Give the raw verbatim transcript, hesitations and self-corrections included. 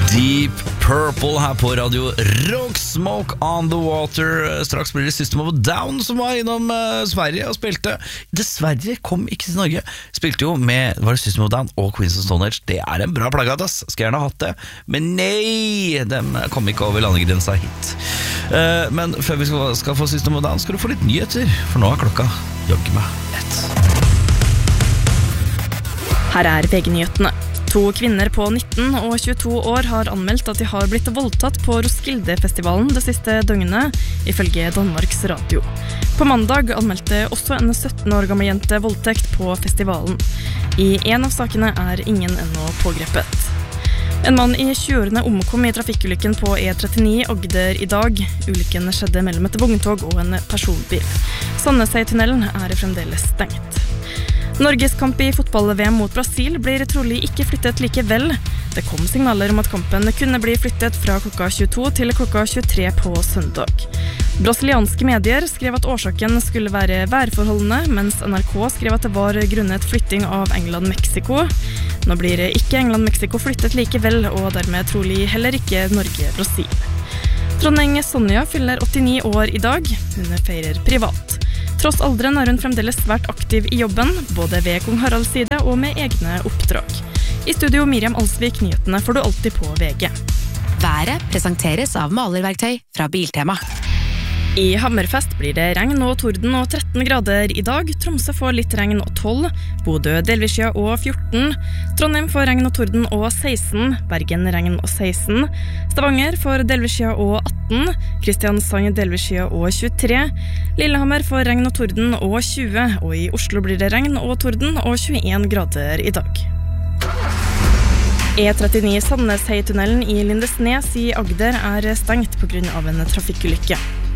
Deep Purple her på radio Rock, Smoke on the Water. Straks blir det System of a Down som var innom uh, Sverige og spilte. Dessverre kom ikke til Norge. Spilte jo med, var det System of a Down og Queens of Stone Age. Det er en bra plagat, ass. Skal gjerne ha hatt det. Men nei, dem kom ikke over landegrensa hit. uh, Men før vi skal, skal få System of a Down, skal du få litt nyheter. For nå er klokka jogge meg ett. Her er V G-nyhetene. To kvinner på nitten og tjueto år har anmeldt at de har blitt voldtatt på Roskilde-festivalen det siste døgnet, ifølge Danmarks Radio. På mandag anmeldte også en sytten år gammel jente voldtekt på festivalen. I en av sakene er ingen ennå pågrepet. En mann i tjueårene omkom i trafikkulykken på E trettini Agder i dag. Ulykken skjedde mellom et vogntog og en personbil. Sandnesøytunnelen er fremdeles stengt. Norges kamp i fotball-V M mot Brasil blir trolig ikke flyttet likevel. Det kom signaler om at kampen kunne bli flyttet fra klokka tjueto til klokka tjuetre på søndag. Brasilianske medier skrev at årsaken skulle være værforholdene, mens N R K skrev at det var grunnet flytting av England-Mexico. Nå blir ikke England-Mexico flyttet likevel, og dermed trolig heller ikke Norge-Brasil. Dronning Sonja fyller åttini år i dag. Hun feirer privat. Tross alderen er hun fremdeles svært aktiv i jobben, både ved Kong Haralds side og med egne oppdrag. I studio Miriam Alsvik, nyhetene får du alltid på V G. Været presenteres av malerverktøy fra Biltema. I Hammerfest blir det regn og torden og tretten grader i dag. Tromsø får litt regn og tolv. Bodø delvis skya og fjorten. Trondheim får regn og torden og seksten. Bergen regn og seksten. Stavanger får delvis skya og atten. Kristiansand delvis skya og tjuetre. Lillehammer får regn og torden og tjue. Og i Oslo blir det regn og torden og tjueen grader i dag. E trettini Sandnesøytunnelen i Lindesnes i Agder er stengt på grunn av en trafikkulykke.